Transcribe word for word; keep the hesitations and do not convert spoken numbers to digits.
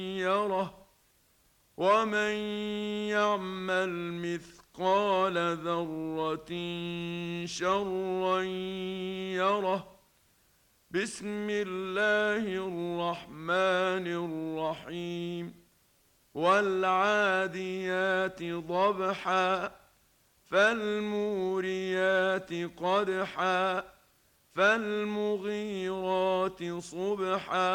يره ومن يعمل مثقال ذرة شرا يره. بسم الله الرحمن الرحيم. والعاديات ضبحا فالموريات قدحا فالمغيرات صبحا